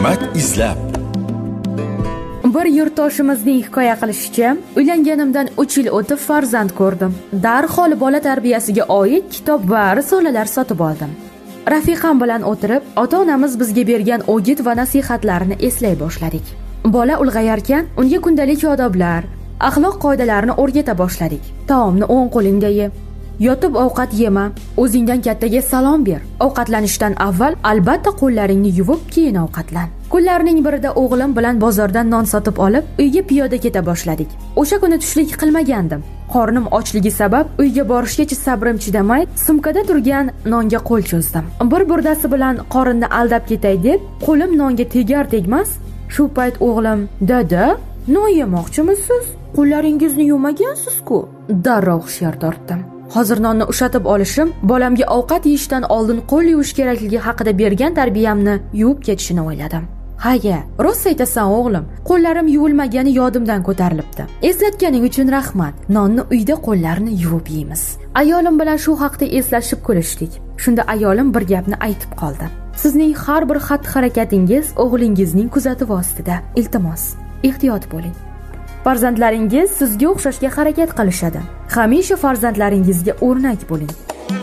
hikmat izlab. Bir yurtdoshimizning hikoya qilishicha, uylanganimdan 3 yil o'tib farzand ko'rdim. Darhol bola tarbiyasiga oid kitob va risolalar sotib oldim. Rafiqam bilan o'tirib, ota-onamiz bizga bergan o'git va nasihatlarini eslay boshladik. Bola ulg'ayarkan, unga kundalik odoblar, axloq qoidalarini o'rgata boshladik. Taomni o'ng qo'lingda ye. Yotib ovqat yema, o'zingdan kattaga salom ber. Ovqatlanishdan avval albatta qo'llaringni yuvib, keyin ovqatlan. Kunlarning birida o'g'lim bilan bozordan non sotib olib, uyga piyoda keta boshladik. O'sha kuni tushlik qilmagandim. Qornim ochligi sabab uyga borishgacha sabrim chidamay, sumkada turgan nonga qo'l cho'zdim. Bir burdasi bilan qorinni aldab ketay deb, qo'lim nonga tegar-tegmas, shu payt o'g'lim: "Dada, non yemoqchimisiz? Qo'llaringizni yuvmagansiz-ku?" Darrov hushyor tortdim. Hozir nonni ushatib olishim, bolamga ovqat yeyishdan oldin qo'l yuvish kerakligi haqida bergan tarbiyamni yuvib ketishini o'yladim. Haga, rost aytasan o'g'lim, qo'llarim yuvilmagani yodimdan ko'tarilibdi. Eslatganing uchun rahmat. Nonni uyda qo'llarni yuvib yeymiz. Ayolim bilan shu haqda eslashib kulishdik. Shunda ayolim bir gapni aytib qoldi. Sizning har bir xatti-harakatingiz o'g'lingizning kuzatuvi ostida. Iltimos, ehtiyot bo'ling. Farzandlaringiz sizga o'xshashga harakat qilishadi. Hamisha farzandlaringizga o'rnak bo'ling.